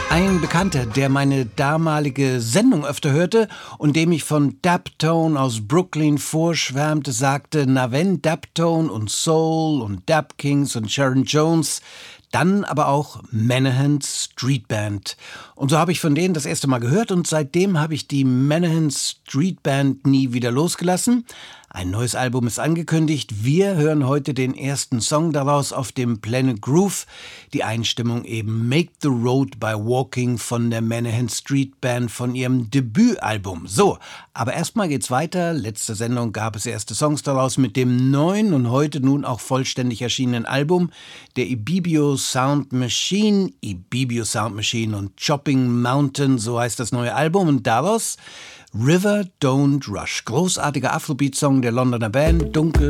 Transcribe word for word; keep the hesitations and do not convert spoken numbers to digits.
Ein Bekannter, der meine damalige Sendung öfter hörte und dem ich von Daptone aus Brooklyn vorschwärmte, sagte, na wenn Daptone und Soul und Dap Kings und Sharon Jones, dann aber auch Menahan Street Band. Und so habe ich von denen das erste Mal gehört und seitdem habe ich die Menahan Street Band nie wieder losgelassen. Ein neues Album ist angekündigt. Wir hören heute den ersten Song daraus auf dem Planet Groove. Die Einstimmung eben Make the Road by Walking von der Menahan Street Band von ihrem Debütalbum. So, aber erstmal geht's weiter. Letzte Sendung gab es erste Songs daraus mit dem neuen und heute nun auch vollständig erschienenen Album der Ibibio Sound Machine. Ibibio Sound Machine und Chopping Mountain, so heißt das neue Album. Und daraus River Don't Rush. Großartiger Afrobeat-Song der Londoner Band, dunkel